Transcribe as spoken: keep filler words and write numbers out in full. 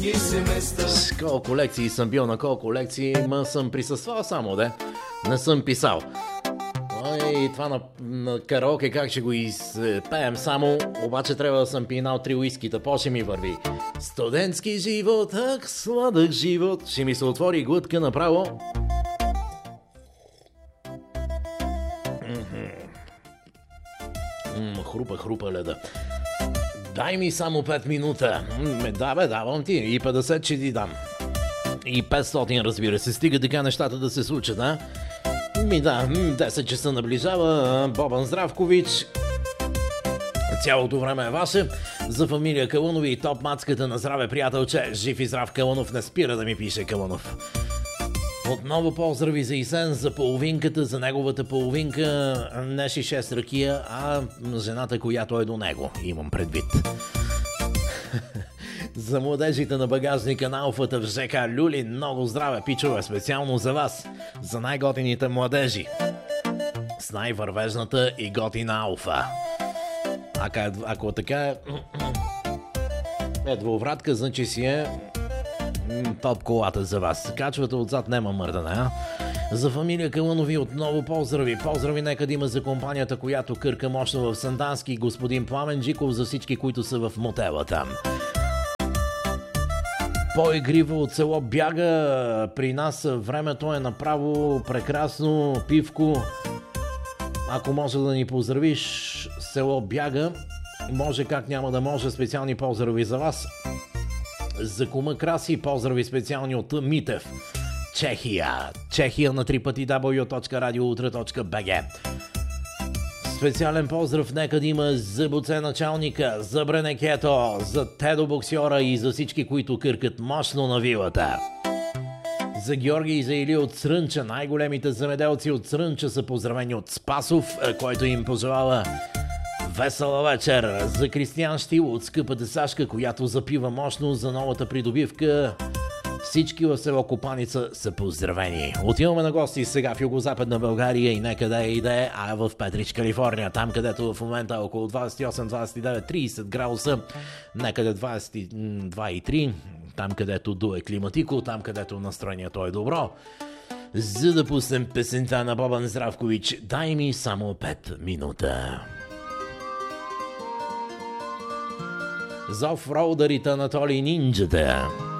С колко лекции съм бил, на колко лекции, ма съм присъствал само, де. Не съм писал. И това на, на караоке как ще го изпеем само, обаче трябва да съм пинал три уискита, по ще ми върви. Студентски живот, ах, сладък живот, ще ми се отвори глътка направо. М-м, хрупа, хрупа леда. Дай ми само пет минута. М, да бе, давам ти. И петдесет ще ти дам. И петстотин, разбира се. Стига така нещата да се случат, а? Ми да, десет часа наближава. Бобан Здравкович. Цялото време е ваше. За фамилия Калунови и топ мацката на здраве приятелче. Жив и здрав Калунов, не спира да ми пише Калунов. Отново поздрави за Исен, за половинката, за неговата половинка, не шест ракия, а жената, която е до него, имам предвид. За младежите на багажника на Алфата в ЖК Люлин, много здраве, пичове, специално за вас, за най-готините младежи, с най-вървежната и готина Алфа. Ака, ако така е, е двувратка, значи си е топ колата за вас. Качвате отзад, нема мърдане, а? За фамилия Калунови отново поздрави. Поздрави нека да има за компанията, която кърка мощно в Сандански, господин Пламен Джиков, за всички, които са в мотела там. По-игриво от село Бяга. При нас времето е направо прекрасно. Пивко. Ако може да ни поздравиш, село Бяга, може как няма да може, специални поздрави за вас. За кума Краси, поздрави специални от Митев. Чехия. Чехия на три пъти дабъл ю точка радиоутре точка би джи. Специален поздрав нека да има за Боце началника, за Бренекето, за Тедо боксьора и за всички, които къркат мощно на вилата. За Георги и за Или от Срънча, най-големите земеделци от Срънча са поздравени от Спасов, който им пожелава весела вечер. За Кристиян Штил от скъпата Сашка, която запива мощно за новата придобивка. Всички в село Копаница са поздравени. Отиваме на гости сега в югозападна България и нека да е и да е, а в Петрич, Калифорния, там където в момента е около двадесет и осем, двадесет и девет, тридесет градуса, некъде двадесет и два и три, там където дуе климатико, там където настроението е добро. За да пуснем песента на Бобан Здравкович, дай ми само пет минута. За офроудерите Анатолий Нинджата.